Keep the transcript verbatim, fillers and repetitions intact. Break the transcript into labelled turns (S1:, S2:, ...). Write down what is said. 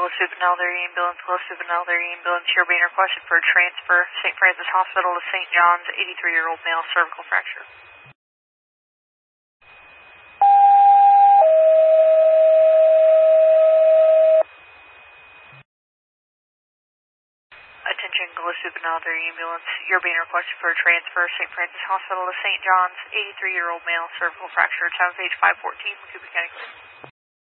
S1: Gillespie Benelder Ambulance, Gillespie Benelder Ambulance. You're being requested for a transfer, Saint Francis Hospital to Saint John's, eighty-three-year-old male, cervical fracture. Attention, Gillespie Benelder Ambulance. You're being requested for a transfer, Saint Francis Hospital to Saint John's, eighty-three-year-old male, cervical fracture. Time of page five fourteen, Macomb County.